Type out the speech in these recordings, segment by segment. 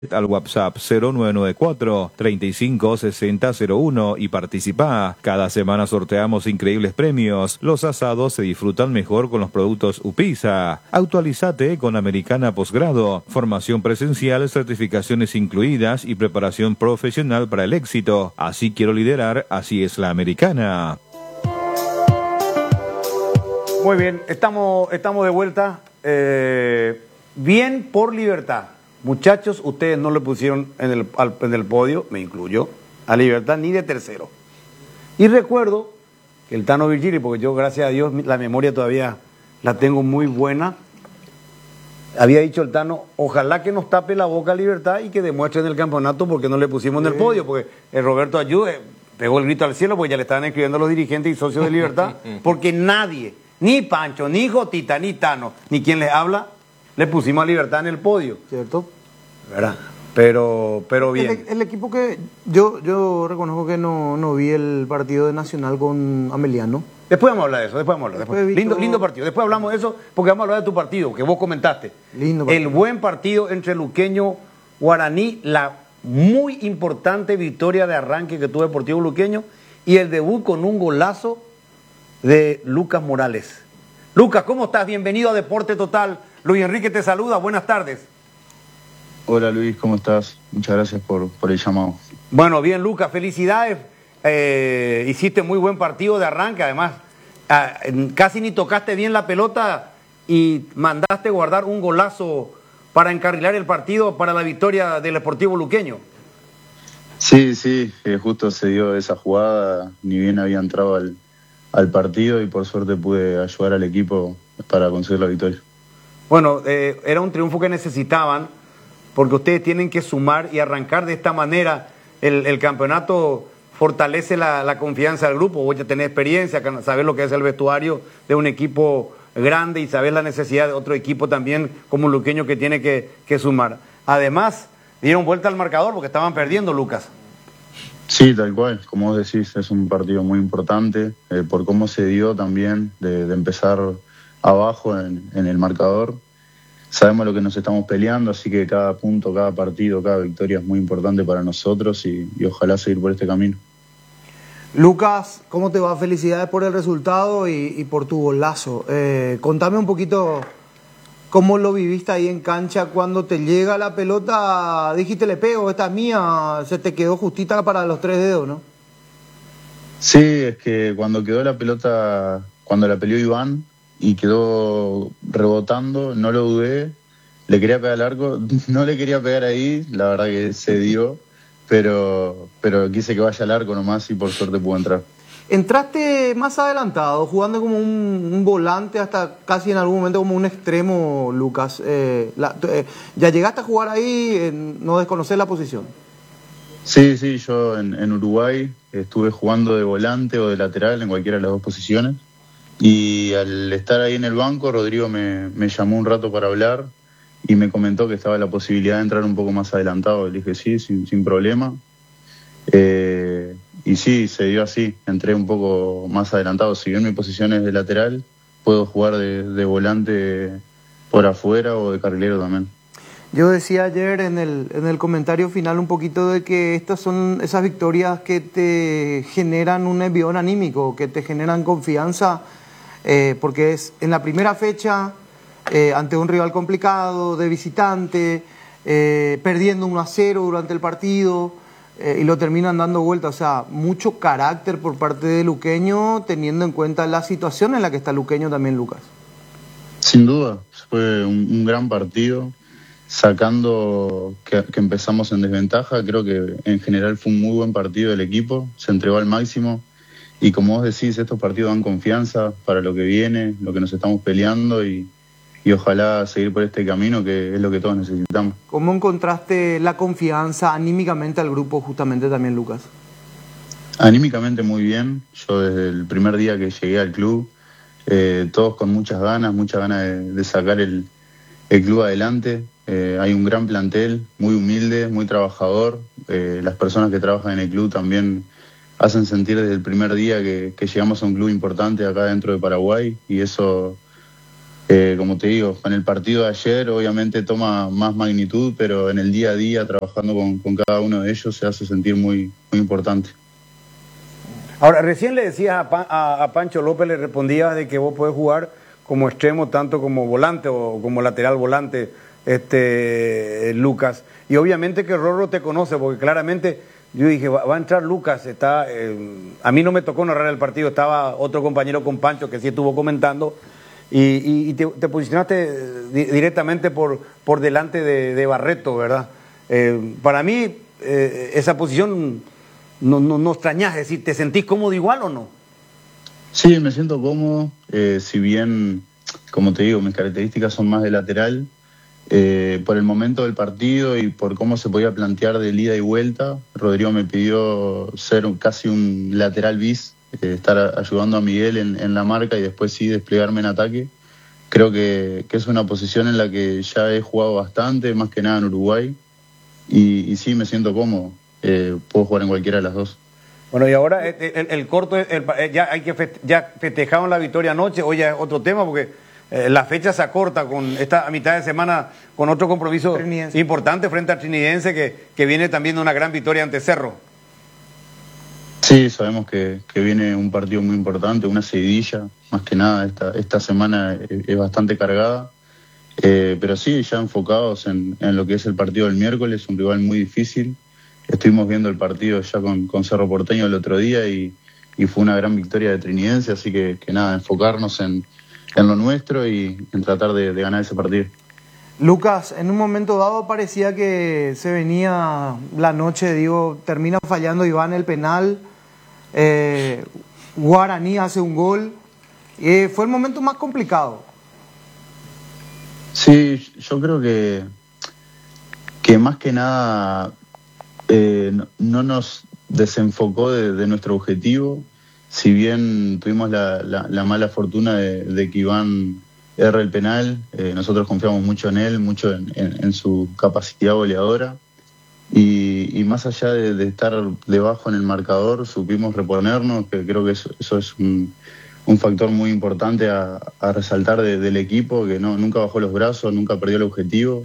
al WhatsApp 0994-356001 y participá. Cada semana sorteamos increíbles premios. Los asados se disfrutan mejor con los productos Upisa. Actualizate con Americana Posgrado. Formación presencial, certificaciones incluidas y preparación profesional para el éxito. Así quiero liderar, así es la Americana. Muy bien, estamos de vuelta. Bien por Libertad. Muchachos, ustedes no le pusieron en el podio, me incluyo, a Libertad ni de tercero. Y recuerdo que el Tano Virgili, porque yo, gracias a Dios, la memoria todavía la tengo muy buena, había dicho el Tano, ojalá que nos tape la boca a Libertad y que demuestre en el campeonato porque no le pusimos en el podio, porque el Roberto Ayude pegó el grito al cielo porque ya le estaban escribiendo los dirigentes y socios de Libertad, porque nadie, ni Pancho, ni Jotita, ni Tano, ni quien les habla, le pusimos a Libertad en el podio. ¿Cierto? ¿Verdad? Pero bien. El equipo que yo reconozco que no vi el partido de Nacional con Ameliano. Después vamos a hablar de eso, después. Lindo partido. Después hablamos de eso porque vamos a hablar de tu partido, que vos comentaste. Lindo partido. El buen partido entre Luqueño Guaraní, la muy importante victoria de arranque que tuvo Deportivo Luqueño y el debut con un golazo de Lucas Morales. Lucas, ¿cómo estás? Bienvenido a Deporte Total. Luis Enrique te saluda, buenas tardes. Hola Luis, ¿cómo estás? Muchas gracias por el llamado. Bueno, bien Lucas, felicidades. Hiciste muy buen partido de arranque, además casi ni tocaste bien la pelota y mandaste guardar un golazo para encarrilar el partido para la victoria del Deportivo Luqueño. Sí, justo se dio esa jugada, ni bien había entrado al partido y por suerte pude ayudar al equipo para conseguir la victoria. Bueno, era un triunfo que necesitaban porque ustedes tienen que sumar y arrancar de esta manera. El campeonato fortalece la confianza del grupo. Vos ya tenés experiencia, sabés lo que es el vestuario de un equipo grande y sabés la necesidad de otro equipo también como Luqueño que tiene que sumar. Además, dieron vuelta al marcador porque estaban perdiendo, Lucas. Sí, tal cual, como vos decís, es un partido muy importante por cómo se dio también de empezar abajo en el marcador. Sabemos lo que nos estamos peleando, así que cada punto, cada partido, cada victoria es muy importante para nosotros y ojalá seguir por este camino. Lucas, ¿cómo te va? Felicidades por el resultado y por tu golazo. Contame un poquito cómo lo viviste ahí en cancha cuando te llega la pelota, dijiste le pego, esta es mía, se te quedó justita para los 3 dedos, ¿no? Sí, es que cuando quedó la pelota, cuando la peleó Iván y quedó rebotando, no lo dudé, le quería pegar al arco, no le quería pegar ahí, la verdad que se dio, pero quise que vaya al arco nomás y por suerte pudo entrar. Entraste más adelantado, jugando como un volante, hasta casi en algún momento como un extremo, Lucas. ¿Ya llegaste a jugar ahí, no desconocés la posición? Sí, yo en Uruguay estuve jugando de volante o de lateral en cualquiera de las dos posiciones. Y al estar ahí en el banco, Rodrigo me llamó un rato para hablar y me comentó que estaba la posibilidad de entrar un poco más adelantado. Le dije sí, sin problema. Y sí, se dio así. Entré un poco más adelantado. Si bien mi posición es de lateral, puedo jugar de volante por afuera o de carrilero también. Yo decía ayer en el comentario final un poquito de que estas son esas victorias que te generan un envión anímico, que te generan confianza. Porque es en la primera fecha ante un rival complicado de visitante, perdiendo 1-0 durante el partido y lo terminan dando vuelta. O sea, mucho carácter por parte de Luqueño, teniendo en cuenta la situación en la que está Luqueño también, Lucas. Sin duda, fue un gran partido, sacando que empezamos en desventaja. Creo que en general fue un muy buen partido del equipo, se entregó al máximo. Y como vos decís, estos partidos dan confianza para lo que viene, lo que nos estamos peleando y ojalá seguir por este camino que es lo que todos necesitamos. ¿Cómo encontraste la confianza anímicamente al grupo justamente también, Lucas? Anímicamente muy bien. Yo desde el primer día que llegué al club, todos con muchas ganas de sacar el club adelante. Hay un gran plantel, muy humilde, muy trabajador. Las personas que trabajan en el club también hacen sentir desde el primer día que llegamos a un club importante acá dentro de Paraguay y eso Como te digo, en el partido de ayer obviamente toma más magnitud, pero en el día a día, trabajando con cada uno de ellos, se hace sentir muy, muy importante. Ahora, recién le decías a Pancho López, le respondías de que vos podés jugar como extremo, tanto como volante o como lateral volante, Lucas. Y obviamente que Rorro te conoce, porque claramente yo dije, va a entrar Lucas. A mí no me tocó narrar el partido, estaba otro compañero con Pancho que sí estuvo comentando, y te posicionaste directamente por delante de Barreto, ¿verdad? Para mí, esa posición no extrañas, es decir, ¿te sentís cómodo igual o no? Sí, me siento cómodo, si bien, como te digo, mis características son más de lateral. Por el momento del partido y por cómo se podía plantear de ida y vuelta, Rodrigo me pidió ser casi un lateral bis, estar ayudando a Miguel en la marca y después sí desplegarme en ataque. Creo que es una posición en la que ya he jugado bastante, más que nada en Uruguay, y sí me siento cómodo. Puedo jugar en cualquiera de las dos. Bueno, y ahora el corto, ya hay que ya festejaron la victoria anoche, hoy ya es otro tema porque la fecha se acorta con esta a mitad de semana con otro compromiso importante frente a Trinidense que viene también de una gran victoria ante Cerro. Sí, sabemos que viene un partido muy importante, una seguidilla, más que nada esta semana es bastante cargada, pero sí, ya enfocados en lo que es el partido del miércoles, un rival muy difícil. Estuvimos viendo el partido ya con Cerro Porteño el otro día y fue una gran victoria de Trinidense, así que nada, enfocarnos en lo nuestro y en tratar de ganar ese partido. Lucas, en un momento dado parecía que se venía la noche, termina fallando Iván el penal, Guaraní hace un gol, fue el momento más complicado. Sí, yo creo que más que nada no nos desenfocó de nuestro objetivo. Si bien tuvimos la mala fortuna de que Iván erre el penal, nosotros confiamos mucho en él, mucho en su capacidad goleadora, y más allá de estar debajo en el marcador, supimos reponernos, que creo que eso es un factor muy importante a resaltar del equipo, que nunca bajó los brazos, nunca perdió el objetivo,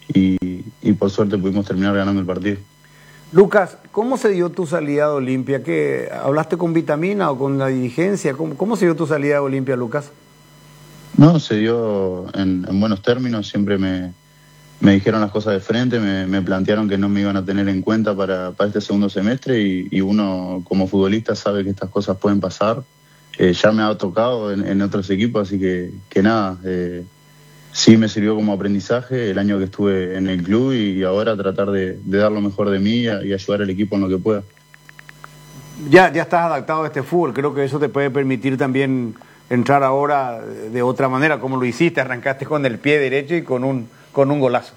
y por suerte pudimos terminar ganando el partido. Lucas, ¿cómo se dio tu salida de Olimpia? ¿Qué, hablaste con Vitamina o con la dirigencia? ¿Cómo se dio tu salida de Olimpia, Lucas? No, se dio en buenos términos, siempre me dijeron las cosas de frente, me plantearon que no me iban a tener en cuenta para este segundo semestre y uno como futbolista sabe que estas cosas pueden pasar. Ya me ha tocado en otros equipos, así que nada, sí me sirvió como aprendizaje el año que estuve en el club y ahora tratar de dar lo mejor de mí y ayudar al equipo en lo que pueda. Ya estás adaptado a este fútbol, creo que eso te puede permitir también entrar ahora de otra manera, como lo hiciste, arrancaste con el pie derecho y con un golazo.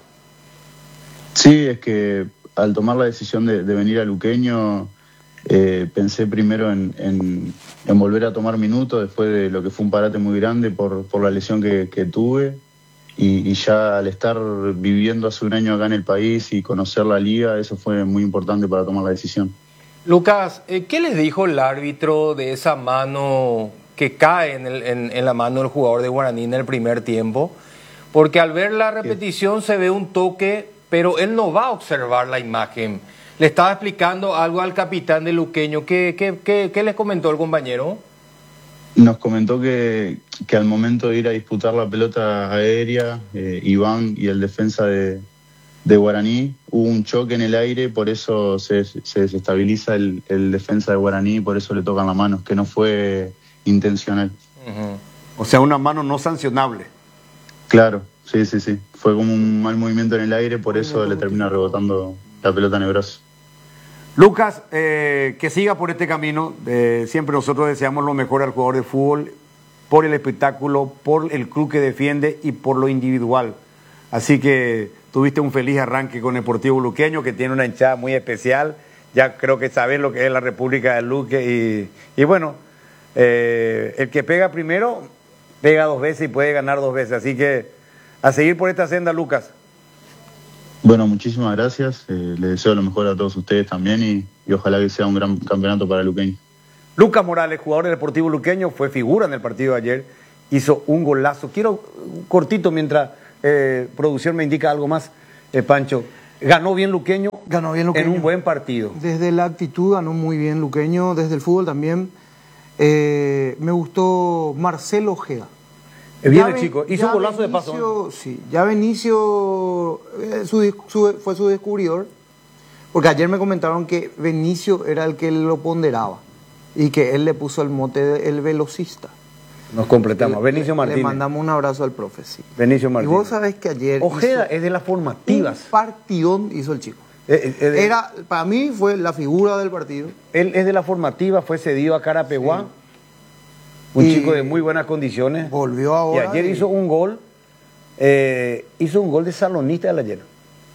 Sí, es que al tomar la decisión de venir a Luqueño, pensé primero en volver a tomar minutos después de lo que fue un parate muy grande por la lesión que tuve. Y ya al estar viviendo hace un año acá en el país y conocer la liga, eso fue muy importante para tomar la decisión. Lucas, ¿qué les dijo el árbitro de esa mano que cae en la mano del jugador de Guaraní en el primer tiempo? Porque al ver la repetición se ve un toque, pero él no va a observar la imagen. Le estaba explicando algo al capitán de Luqueño. ¿Qué les comentó el compañero? Nos comentó que al momento de ir a disputar la pelota aérea, Iván y el defensa de Guaraní, hubo un choque en el aire, por eso se desestabiliza el defensa de Guaraní, por eso le tocan la mano, que no fue intencional. Uh-huh. O sea, una mano no sancionable. Claro, sí. Fue como un mal movimiento en el aire, por eso le termina rebotando la pelota en el brazo. Lucas, que siga por este camino. Siempre nosotros deseamos lo mejor al jugador de fútbol, por el espectáculo, por el club que defiende y por lo individual. Así que tuviste un feliz arranque con Deportivo Luqueño, que tiene una hinchada muy especial. Ya creo que sabes lo que es la República del Luque. Y bueno, el que pega primero, pega 2 veces y puede ganar 2 veces. Así que a seguir por esta senda, Lucas. Bueno, muchísimas gracias. Les deseo lo mejor a todos ustedes también y ojalá que sea un gran campeonato para Luqueño. Lucas Morales, jugador del Deportivo Luqueño, fue figura en el partido de ayer hizo un golazo. Quiero cortito mientras producción me indica algo más, Pancho. Ganó bien Luqueño. Ganó bien Luqueño. En un buen partido. Desde la actitud ganó muy bien Luqueño, desde el fútbol también. Me gustó Marcelo Ojeda. Bien el chico, hizo un golazo de paso. Sí, ya Benicio fue su descubridor, porque ayer me comentaron que Benicio era el que lo ponderaba y que él le puso el mote de el velocista. Nos completamos. Benicio Martínez. Le mandamos un abrazo al profe, sí. Benicio Martínez. Y vos sabés que ayer Ojeda es de las formativas. Un partidón hizo el chico. Para mí fue la figura del partido. Él es de la formativa, fue cedido a Carapeguá. Sí. Un chico de muy buenas condiciones. Volvió ahora. Y ayer hizo un gol. Hizo un gol de salonista del ayer.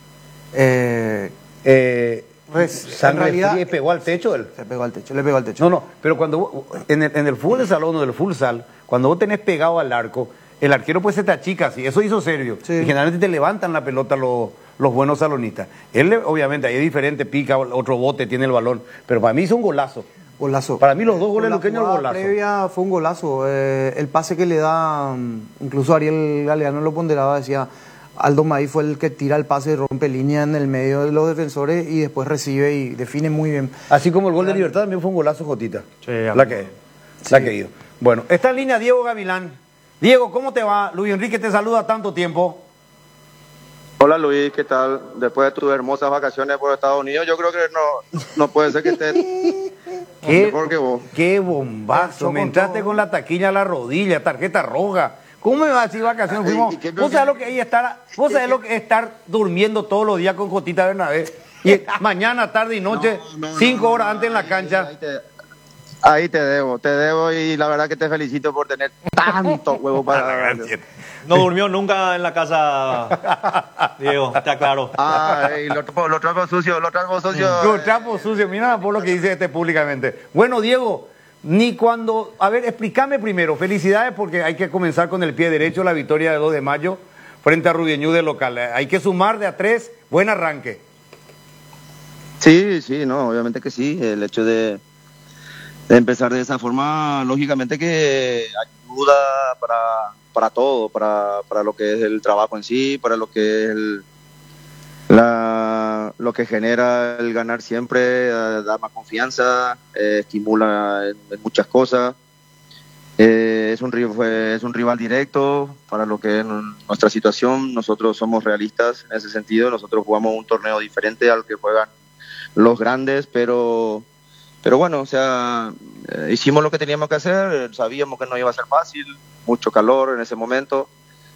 En realidad, le pegó al techo él. Se pegó al techo, le pegó al techo. No, pero cuando en el fútbol de salón o del futsal, cuando vos tenés pegado al arco, el arquero pues se te achica así. Eso hizo Servio. Sí. Y generalmente te levantan la pelota los buenos salonistas. Él, obviamente, ahí es diferente, pica, otro bote, tiene el balón. Pero para mí hizo un golazo. Golazo. Para mí los dos goles luqueños el golazo. Previa fue un golazo. El pase que le da, incluso Ariel Galeano lo ponderaba, decía, Aldo Maí fue el que tira el pase y rompe línea en el medio de los defensores y después recibe y define muy bien. Así como el gol de Libertad también fue un golazo, Jotita. Sí, la que ido. Bueno, está en línea Diego Gavilán. Diego, ¿cómo te va? Luis Enrique te saluda tanto tiempo. Hola Luis, ¿qué tal? Después de tus hermosas vacaciones por Estados Unidos, yo creo que no puede ser que estés mejor que vos. ¡Qué bombazo! Me entraste con la taquilla a la rodilla, tarjeta roja. ¿Cómo me vas a decir vacaciones? ¿Vos sabés lo que es estar durmiendo todos los días con Jotita Bernabé? Y mañana, tarde y noche, 5 horas antes en la cancha. Ahí te debo y la verdad que te felicito por tener tanto huevo para... No durmió nunca en la casa, Diego, te aclaro. Ay, los trapos sucios. Los trapos sucios, mira por lo que dice públicamente. Bueno, Diego, a ver, explícame primero, felicidades porque hay que comenzar con el pie derecho la victoria de 2 de mayo frente a Rubiñú de local. Hay que sumar de a 3, buen arranque. Sí, no, obviamente que sí, el hecho de empezar de esa forma, lógicamente que ayuda para todo, para lo que es el trabajo en sí, para lo que es lo que genera el ganar siempre, da más confianza, estimula en muchas cosas. Es un rival directo para lo que es nuestra situación. Nosotros somos realistas en ese sentido, nosotros jugamos un torneo diferente al que juegan los grandes, pero bueno, o sea, hicimos lo que teníamos que hacer, sabíamos que no iba a ser fácil, mucho calor en ese momento.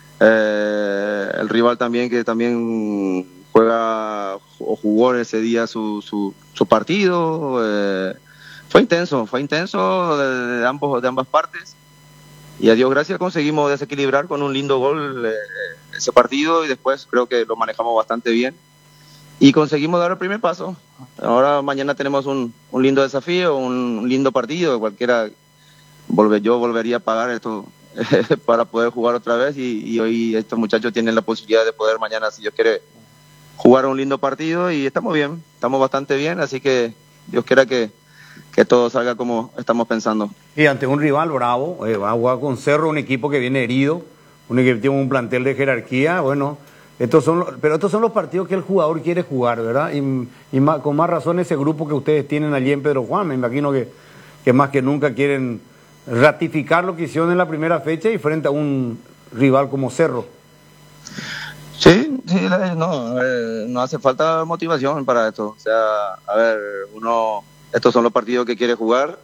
El rival también, que también juega o jugó ese día su partido. Fue intenso de ambas partes. Y a Dios gracias conseguimos desequilibrar con un lindo gol ese partido y después creo que lo manejamos bastante bien. Y conseguimos dar el primer paso. Ahora mañana tenemos un lindo desafío, un lindo partido. Cualquiera, yo volvería a pagar esto para poder jugar otra vez. Y hoy estos muchachos tienen la posibilidad de poder mañana, si Dios quiere, jugar un lindo partido. Y estamos bien, estamos bastante bien. Así que Dios quiera que todo salga como estamos pensando. Y ante un rival bravo, va a jugar con Cerro, un equipo que viene herido, un equipo que tiene un plantel de jerarquía, bueno... Estos son los partidos que el jugador quiere jugar, ¿verdad? Y con más razón ese grupo que ustedes tienen allí en Pedro Juan, me imagino que más que nunca quieren ratificar lo que hicieron en la primera fecha y frente a un rival como Cerro. Sí, no hace falta motivación para esto. O sea, a ver, estos son los partidos que quiere jugar.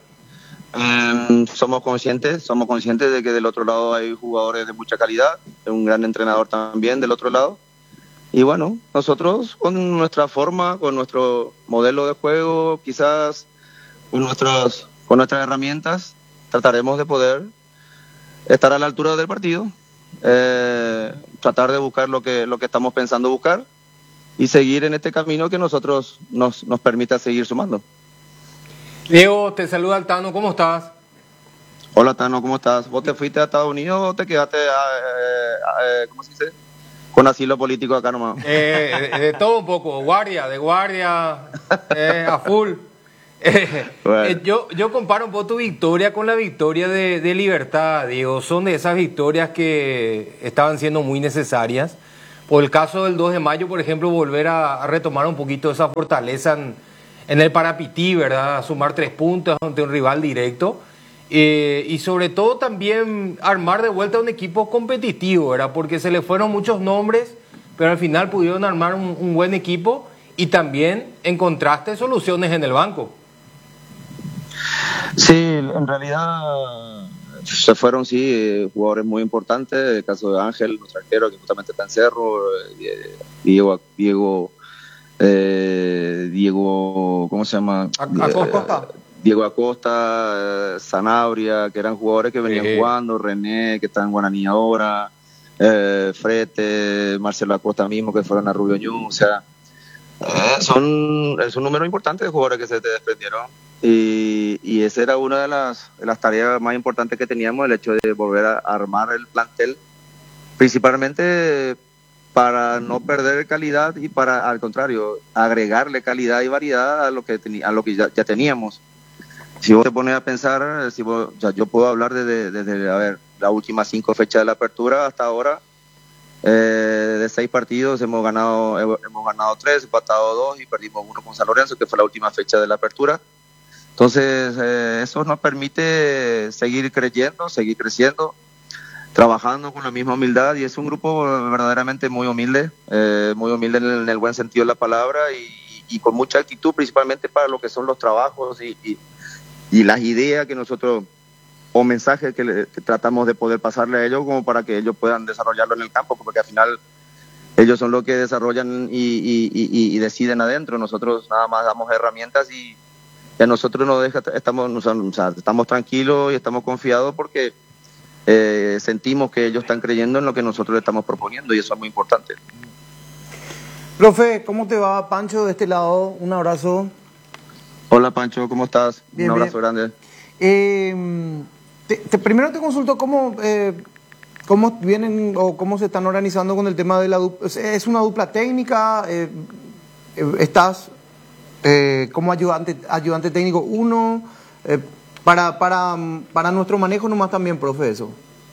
Somos conscientes de que del otro lado hay jugadores de mucha calidad, un gran entrenador también del otro lado. Y bueno, nosotros con nuestra forma, con nuestro modelo de juego, quizás con nuestras herramientas, trataremos de poder estar a la altura del partido, tratar de buscar lo que estamos pensando buscar y seguir en este camino que nosotros nos permita seguir sumando. Diego, te saluda el Tano, ¿cómo estás? Hola Tano, ¿cómo estás? ¿Vos te fuiste a Estados Unidos o te quedaste, ¿cómo se dice? Con asilo político acá nomás. De todo un poco, de guardia, a full. Bueno. Yo comparo un poco tu victoria con la victoria de Libertad, Diego. Son de esas victorias que estaban siendo muy necesarias. Por el caso del 2 de mayo, por ejemplo, volver a retomar un poquito esa fortaleza en el Parapití, ¿verdad? Sumar 3 puntos ante un rival directo. Y sobre todo también armar de vuelta un equipo competitivo, ¿verdad? Porque se le fueron muchos nombres, pero al final pudieron armar un buen equipo y también encontraste soluciones en el banco. Sí, en realidad se fueron, sí, jugadores muy importantes. El caso de Ángel, nuestro arquero, que justamente está en Cerro. Diego, ¿cómo se llama? Acosta. Diego Acosta, Sanabria, que eran jugadores que venían jugando, René, que está en Guaraní ahora, Frete, Marcelo Acosta mismo, que fueron a Rubio Ñu. O sea, es un número importante de jugadores que se te desprendieron. Y esa era una de las tareas más importantes que teníamos, el hecho de volver a armar el plantel, principalmente para no perder calidad y para, al contrario, agregarle calidad y variedad a lo que ya teníamos. Si vos te pones a pensar, yo puedo hablar desde las últimas 5 fechas de la apertura hasta ahora. De 6 partidos hemos ganado 3, empatado 2 y perdimos 1 con San Lorenzo, que fue la última fecha de la apertura. Entonces, eso nos permite seguir creyendo, seguir creciendo, trabajando con la misma humildad, y es un grupo verdaderamente muy humilde en el buen sentido de la palabra, y con mucha actitud, principalmente para lo que son los trabajos y las ideas que nosotros, o mensajes que tratamos de poder pasarle a ellos, como para que ellos puedan desarrollarlo en el campo, porque al final ellos son los que desarrollan y deciden adentro. Nosotros nada más damos herramientas y a nosotros estamos tranquilos y estamos confiados porque sentimos que ellos están creyendo en lo que nosotros le estamos proponiendo, y eso es muy importante. Profe, ¿cómo te va? Pancho de este lado, un abrazo. Hola Pancho, ¿cómo estás? Bien, un abrazo bien. grande. Primero te consulto cómo vienen o cómo se están organizando con el tema de la dupla. ¿Es una dupla técnica? ¿Estás como ayudante técnico 1? Para nuestro manejo nomás también, profe, eso.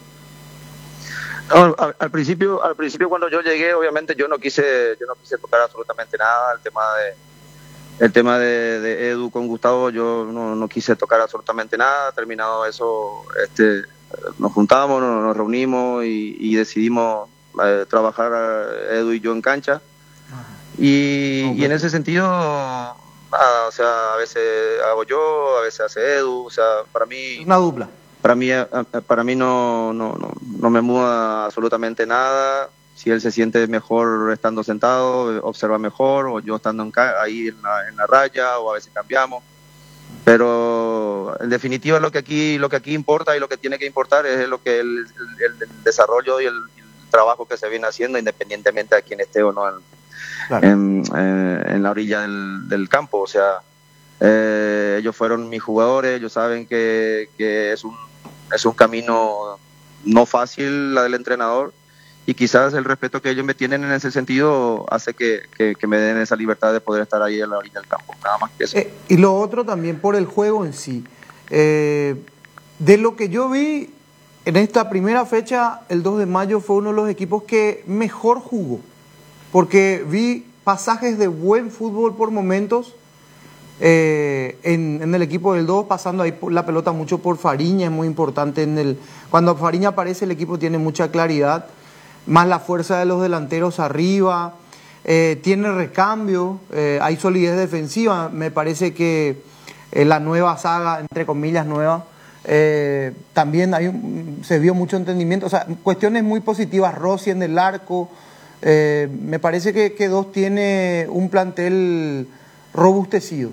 No, al principio cuando yo llegué, obviamente yo no quise tocar absolutamente nada. El tema de Edu con Gustavo, yo no quise tocar absolutamente nada. Terminado eso, nos juntamos, nos reunimos y decidimos trabajar Edu y yo en cancha. Y en ese sentido, o sea, a veces hago yo, a veces hace Edu. O sea, para mí, una dupla. Para mí no me muda absolutamente nada. Si él se siente mejor estando sentado, observa mejor, o yo estando ahí en la raya, o a veces cambiamos. Pero en definitiva lo que aquí importa y lo que tiene que importar es lo que el desarrollo y el trabajo que se viene haciendo, independientemente de quién esté o no en la orilla del campo. O sea, ellos fueron mis jugadores, ellos saben que es un camino no fácil la del entrenador, y quizás el respeto que ellos me tienen en ese sentido hace que me den esa libertad de poder estar ahí en la orilla del campo, nada más que eso. Y lo otro también por el juego en sí. De lo que yo vi en esta primera fecha, el 2 de mayo fue uno de los equipos que mejor jugó, porque vi pasajes de buen fútbol por momentos en el equipo del 2, pasando ahí la pelota mucho por Fariña. Es muy importante cuando Fariña aparece, el equipo tiene mucha claridad, más la fuerza de los delanteros arriba, tiene recambio, hay solidez defensiva. Me parece que la nueva saga, entre comillas nueva, también se vio mucho entendimiento, o sea, cuestiones muy positivas. Rossi en el arco, me parece que 2 tiene un plantel robustecido.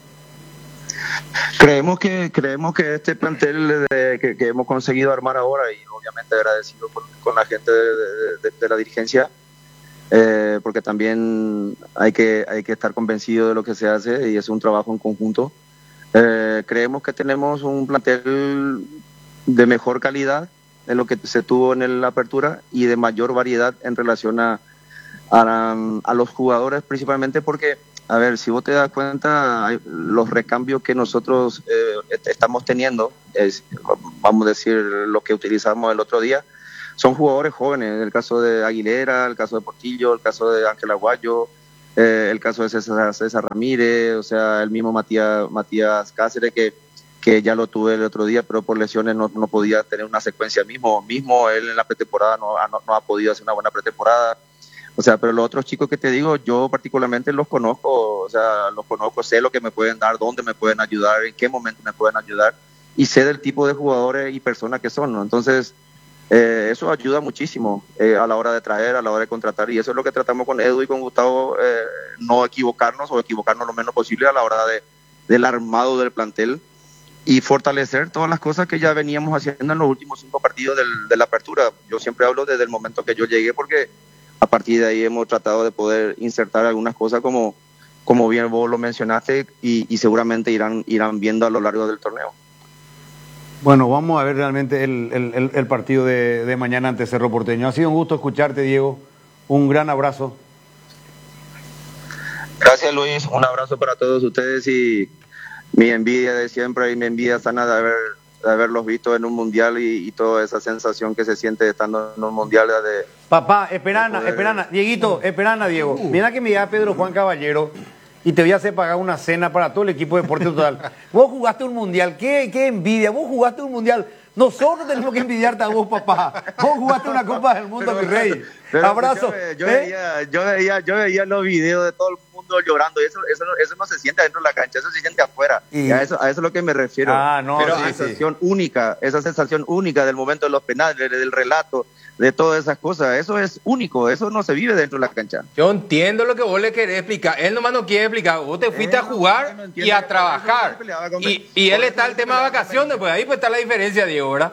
Creemos que este plantel que hemos conseguido armar ahora, y obviamente agradecido con la gente de la dirigencia, porque también hay que estar convencido de lo que se hace y es un trabajo en conjunto. Creemos que tenemos un plantel de mejor calidad de lo que se tuvo en la apertura y de mayor variedad en relación a los jugadores, principalmente porque a ver, si vos te das cuenta, los recambios que nosotros estamos teniendo, vamos a decir, lo que utilizamos el otro día, son jugadores jóvenes. El caso de Aguilera, el caso de Portillo, el caso de Ángel Aguayo, el caso de César Ramírez, o sea, el mismo Matías Cáceres, que ya lo tuve el otro día, pero por lesiones no podía tener una secuencia mismo él en la pretemporada no ha podido hacer una buena pretemporada. O sea, pero los otros chicos que te digo, yo particularmente los conozco, o sea, los conozco, sé lo que me pueden dar, dónde me pueden ayudar, en qué momento me pueden ayudar, y sé del tipo de jugadores y personas que son, ¿no? Entonces, eso ayuda muchísimo a la hora de traer, a la hora de contratar, y eso es lo que tratamos con Edu y con Gustavo, no equivocarnos o equivocarnos lo menos posible a la hora del armado del plantel, y fortalecer todas las cosas que ya veníamos haciendo en los últimos 5 partidos de la apertura. Yo siempre hablo desde el momento que yo llegué, porque a partir de ahí hemos tratado de poder insertar algunas cosas como bien vos lo mencionaste, y seguramente irán viendo a lo largo del torneo. Bueno, vamos a ver realmente el partido de mañana ante Cerro Porteño. Ha sido un gusto escucharte, Diego. Un gran abrazo. Gracias, Luis. Un abrazo para todos ustedes, y mi envidia de siempre y mi envidia sana de haberlos visto en un mundial y toda esa sensación que se siente estando en un mundial de... Papá, esperana, Dieguito, esperana, Diego. Mira que me llama Pedro Juan Caballero y te voy a hacer pagar una cena para todo el equipo de Deporte Total. Vos jugaste un mundial, qué envidia, vos jugaste un mundial. Nosotros tenemos que envidiarte a vos, papá. Vos jugaste una Copa del Mundo, mi rey. Abrazo. Yo veía los videos de todo el mundo llorando, y eso no se siente dentro de la cancha, eso se siente afuera. Y a eso es lo que me refiero. Pero esa sensación única del momento de los penales, del relato, de todas esas cosas, eso es único, eso no se vive dentro de la cancha. Yo entiendo lo que vos le querés explicar, él nomás no quiere explicar, vos te fuiste a jugar y a trabajar, y él está el tema de vacaciones, pues ahí pues está la diferencia, Diego, ¿verdad?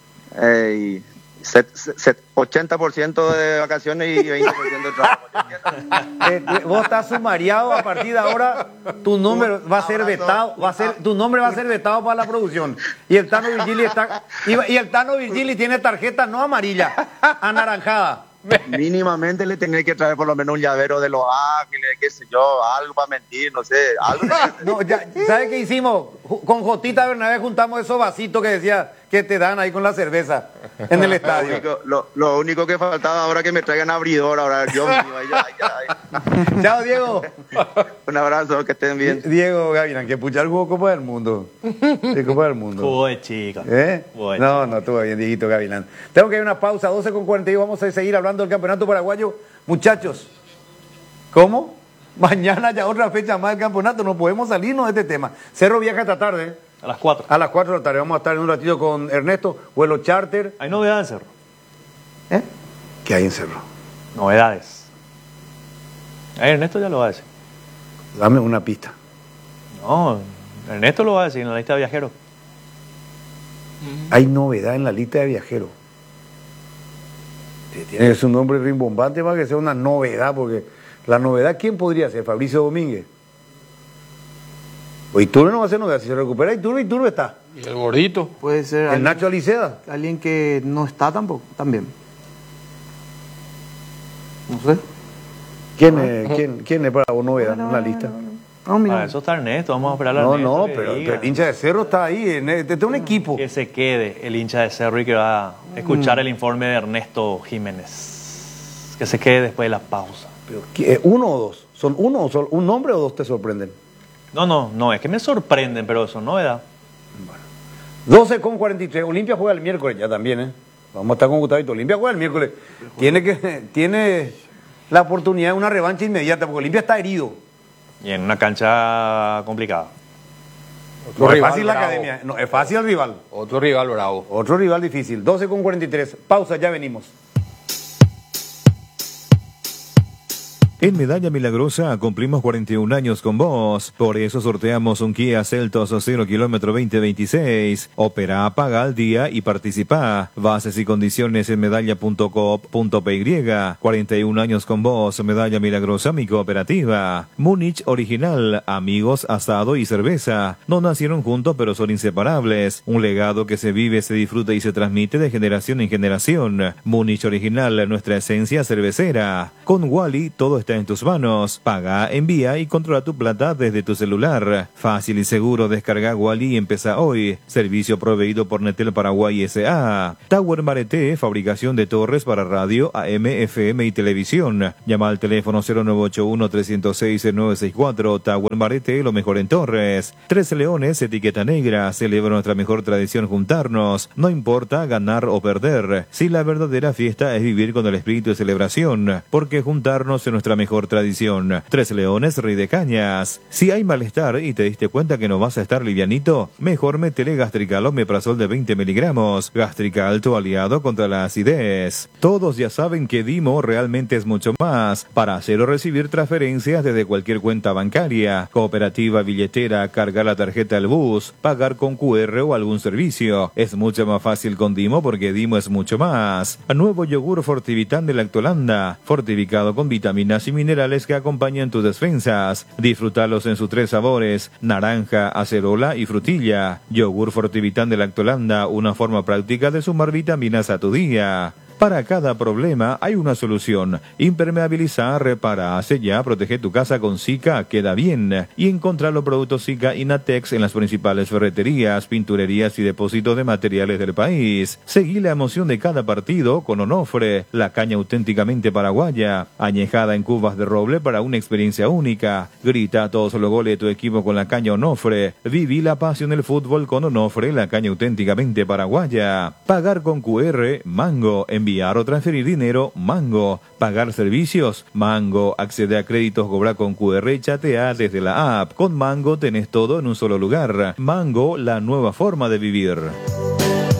80% de vacaciones y 20% de trabajo. Vos estás sumariado, a partir de ahora tu nombre va a ser vetado, tu nombre va a ser vetado para la producción. Y el Tano Virgili tiene tarjeta no amarilla, anaranjada. Mínimamente le tenés que traer por lo menos un llavero de Los Ángeles, qué sé yo, algo para mentir, no sé, algo. No, ya, ¿sabes qué hicimos? Con Jotita Bernabé juntamos esos vasitos que decía que te dan ahí con la cerveza en el estadio. Lo único que faltaba ahora que me traigan abridor, ahora yo Chao, Diego. Un abrazo, que estén bien. Diego Gavilán, que puchar jugó Copa del Mundo. ¿Qué Copa del Mundo? Jugó de chica. No, estuvo bien, Dieguito Gavilán. Tengo que ir a una pausa, 12:42, vamos a seguir hablando del campeonato paraguayo. Muchachos, ¿cómo? Mañana ya otra fecha más del campeonato, no podemos salirnos de este tema. Cerro viaja esta tarde. A las 4. A las 4 de la tarde, vamos a estar en un ratito con Ernesto, vuelo charter. Hay novedades en Cerro. ¿Qué hay en Cerro? Novedades. Ernesto ya lo va a decir. Dame una pista. No, Ernesto lo va a decir en la lista de viajeros. Hay novedad en la lista de viajeros. Tiene que ser un nombre rimbombante para que sea una novedad, porque la novedad, ¿quién podría ser? Fabricio Domínguez. O Iturbe no va a ser novedad. Si se recupera Iturbe está. Y el gordito. Puede ser El Nacho Aliceda. alguien que no está tampoco, también. No sé. ¿Quién es para vos novedad en la lista? No, mira. Eso está Ernesto, vamos a esperar a Ernesto. Pero el hincha de Cerro está ahí. Este es un equipo. Que se quede el hincha de Cerro y que va a escuchar el informe de Ernesto Jiménez. Que se quede después de la pausa. Pero, ¿uno o dos? ¿Son uno o son un nombre o dos te sorprenden? No, es que me sorprenden, pero eso no novedad. 12:43. Olimpia juega el miércoles ya también, Vamos a estar con Gustavito. Olimpia juega el miércoles. Tiene la oportunidad de una revancha inmediata, porque Olimpia está herido. Y en una cancha complicada. No es fácil la academia. No, es fácil el rival. Otro rival bravo. Otro rival difícil. 12:43. Pausa, ya venimos. En Medalla Milagrosa cumplimos 41 años con vos. Por eso sorteamos un Kia Seltos 0 kilómetro 2026. Opera, paga al día y participa. Bases y condiciones en medalla.coop.py. 41 años con vos. Medalla Milagrosa, mi cooperativa. Múnich Original. Amigos, asado y cerveza. No nacieron juntos, pero son inseparables. Un legado que se vive, se disfruta y se transmite de generación en generación. Múnich Original, nuestra esencia cervecera. Con Wally todo está está en tus manos. Paga, envía y controla tu plata desde tu celular. Fácil y seguro, descarga Wally y empieza hoy. Servicio proveído por Netel Paraguay S.A. Tower Marete, fabricación de torres para radio, AM, FM y televisión. Llama al teléfono 0981-306-964. Tower Marete, lo mejor en torres. Tres Leones, etiqueta negra. Celebra nuestra mejor tradición juntarnos. No importa ganar o perder. Si la verdadera fiesta es vivir con el espíritu de celebración, porque juntarnos es nuestra mejor tradición. Tres Leones, Rey de Cañas. Si hay malestar y te diste cuenta que no vas a estar livianito, mejor métele Gastrical Omeprazol de 20 miligramos. Gastrical, tu aliado contra la acidez. Todos ya saben que Dimo realmente es mucho más. Para hacer o recibir transferencias desde cualquier cuenta bancaria, cooperativa, billetera, cargar la tarjeta al bus, pagar con QR o algún servicio. Es mucho más fácil con Dimo porque Dimo es mucho más. Nuevo yogur Fortivitán de Lactolanda, fortificado con vitaminas y minerales que acompañan tus defensas. Disfrútalos en sus 3 sabores: naranja, acerola y frutilla. Yogur Fortivitán de Lactolanda, una forma práctica de sumar vitaminas a tu día. Para cada problema hay una solución. Impermeabiliza, repara, sella, protege tu casa con Sika Queda Bien. Y encontrá los productos Sika Inatex en las principales ferreterías, pinturerías y depósitos de materiales del país. Seguí la emoción de cada partido con Onofre, la caña auténticamente paraguaya, añejada en cubas de roble para una experiencia única. Grita todos los goles de tu equipo con la caña Onofre. Viví la pasión del fútbol con Onofre, la caña auténticamente paraguaya. Pagar con QR, Mango. Enviar o transferir dinero, Mango. Pagar servicios, Mango. Accede a créditos, cobra con QR y chatea desde la app. Con Mango tenés todo en un solo lugar. Mango, la nueva forma de vivir.